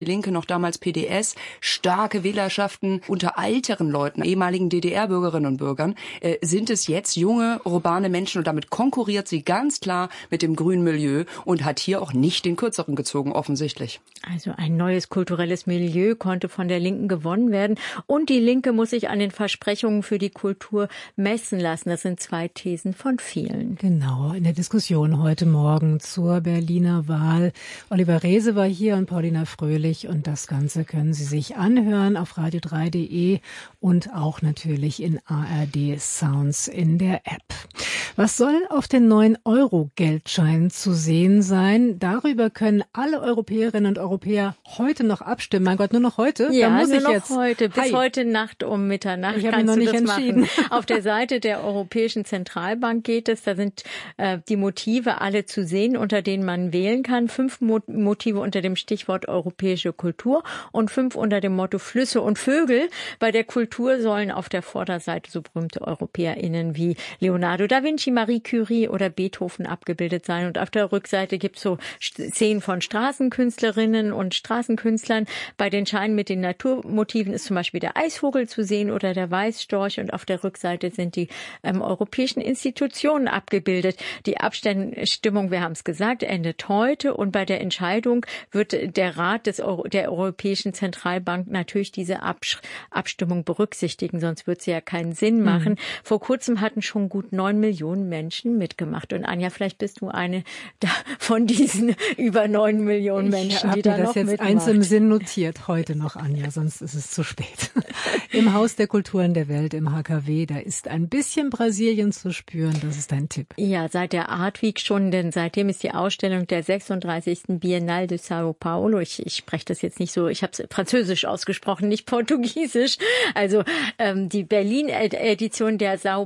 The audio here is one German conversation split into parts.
Die Linke, noch damals PDS, starke Wählerschaften unter älteren Leuten, ehemaligen DDR-Bürgerinnen und Bürgern, sind es jetzt junge, urbane Menschen und damit konkurriert sie ganz klar mit dem grünen Milieu und hat hier auch nicht den Kürzeren gezogen, offensichtlich. Also ein neues kulturelles Milieu konnte von der Linken gewonnen werden und die Linke muss sich an den Versprechungen für die Kultur messen lassen. Das sind 2 Thesen von vielen. Genau, in der Diskussion heute Morgen zur Berliner Wahl. Oliver Reese war hier und Paulina Fröhlich. Und das Ganze können Sie sich anhören auf radio3.de und auch natürlich in ARD Sounds in der App. Was soll auf den 9-Euro-Geldscheinen zu sehen sein? Darüber können alle Europäerinnen und Europäer heute noch abstimmen. Mein Gott, nur noch heute? Ja, da muss nur ich noch jetzt. heute. Bis heute Nacht um Mitternacht ich kannst noch nicht du das entschieden. machen. Auf der Seite der Europäischen Zentralbank geht es. Da sind die Motive alle zu sehen, unter denen man wählen kann. 5 Motive unter dem Stichwort europäische Kultur und 5 unter dem Motto Flüsse und Vögel. Bei der Kultur sollen auf der Vorderseite so berühmte EuropäerInnen wie Leonardo da Vinci, Marie Curie oder Beethoven abgebildet sein. Und auf der Rückseite gibt es so Szenen von Straßenkünstlerinnen und Straßenkünstlern. Bei den Scheinen mit den Naturmotiven ist zum Beispiel der Eisvogel zu sehen oder der Weißstorch. Und auf der Rückseite sind die europäischen Institutionen abgebildet. Die Abstimmung, wir haben es gesagt, endet heute. Und bei der Entscheidung wird der Rat der Europäischen Zentralbank natürlich diese Abstimmung berücksichtigen, sonst wird sie ja keinen Sinn machen. Vor kurzem hatten schon gut 9 Millionen Menschen mitgemacht. Und Anja, vielleicht bist du eine von diesen über 9 Millionen Menschen, die da noch mitmacht. Ich habe mir das jetzt eins im Sinn notiert, heute noch, Anja, sonst ist es zu spät. Im Haus der Kulturen der Welt, im HKW, da ist ein bisschen Brasilien zu spüren, das ist dein Tipp. Ja, seit der Art Week schon, denn seitdem ist die Ausstellung der 36. Biennale de São Paulo. Ich spreche das jetzt nicht so, ich habe es französisch ausgesprochen, nicht portugiesisch. Also die Berlin-Edition der São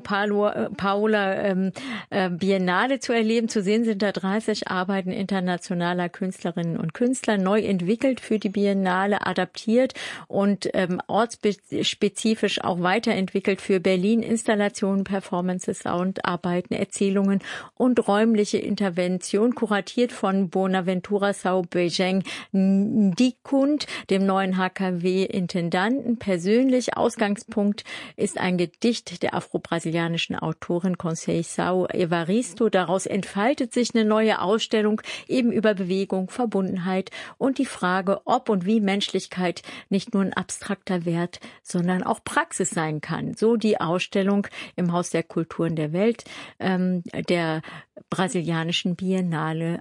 Paulo Biennale zu erleben. Zu sehen sind da 30 Arbeiten internationaler Künstlerinnen und Künstler, neu entwickelt für die Biennale, adaptiert und ortsspezifisch auch weiterentwickelt für Berlin. Installationen, Performances, Soundarbeiten, Erzählungen und räumliche Intervention, kuratiert von Bonaventura São Beijing Ndikund, dem neuen HKW-Intendanten. Persönlich Ausgangspunkt ist ein Gedicht der afro-brasilianischen Autorin Conceição Evaristo. Daraus entfaltet sich eine neue Ausstellung eben über Bewegung, Verbundenheit und die Frage, ob und wie Menschlichkeit nicht nur ein abstrakter Wert, sondern auch Praxis sein kann. So die Ausstellung im Haus der Kulturen der Welt, der brasilianischen Biennale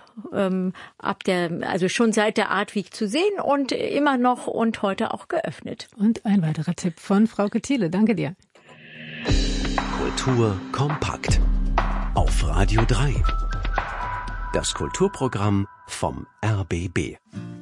also schon seit der Art Week zu sehen und immer noch und heute auch geöffnet. Und ein weiterer Tipp von Frauke Thiele. Danke dir. Kultur kompakt auf Radio 3. Das Kulturprogramm vom RBB.